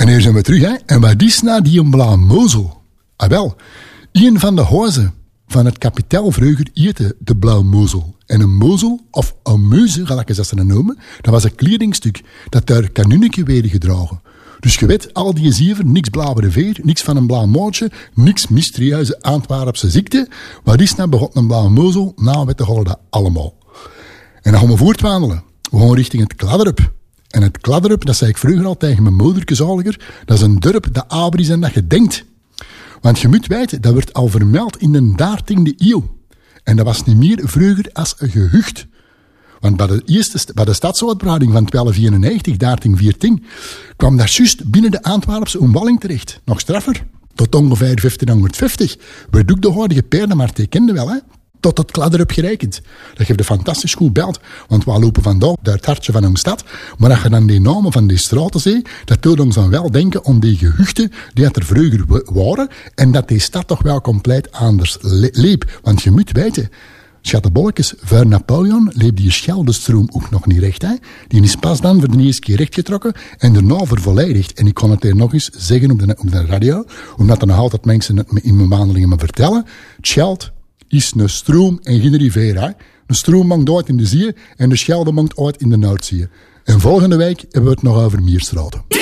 En hier zijn we terug, hè. En wat is nou die een Blauwmozel? Ah wel, een van de huizen van het kapitaal vroeger heette de Blauwmozel. En een mozel, of een meuze, ga ik ze noemen, dat was een kledingstuk dat daar kanonnetje werden gedragen. Dus je weet, al die zeven, niks blauwe veer, niks van een blauw mootje, niks mysterieuze Antwerpse ziekte. Wat is nou begot een Blauwmozel? Nou, we horen dat allemaal. En dan gaan we voortwandelen. We gaan richting het Kladderup. En het Kladderup, dat zei ik vroeger al tegen mijn moederke zaliger, dat is een dorp dat ouder is dan dat je denkt. Want je moet weten, dat werd al vermeld in de 13e eeuw. En dat was niet meer vroeger als een gehucht. Want bij de stadsuitbreiding van 1291, 1314, kwam daar juist binnen de Antwerpse omwalling terecht. Nog straffer. Tot ongeveer 1550 werd ook de huidige Peerdemarkt, kende wel, hè? Tot het Kladderup gerekend. Dat geeft een fantastisch goed beeld. Want we lopen vandaag door het hartje van een stad. Maar als je dan die namen van die straten ziet, dat doet ons dan wel denken aan die gehuchten die er vroeger waren. En dat die stad toch wel compleet anders leep. Want je moet weten, schattenbolletjes, voor Napoleon leep die Scheldestroom ook nog niet recht. Hè? Die is pas dan voor de eerste keer rechtgetrokken en daarna vervolledigd. En ik kon het hier nog eens zeggen op de radio, omdat er nog altijd mensen het in mijn wandelingen me vertellen. Scheld is een stroom en geen rivier. Hè? Een stroom mangt uit in de zee en de Schelde mangt uit in de Noordzee. En volgende week hebben we het nog over Meerstraten.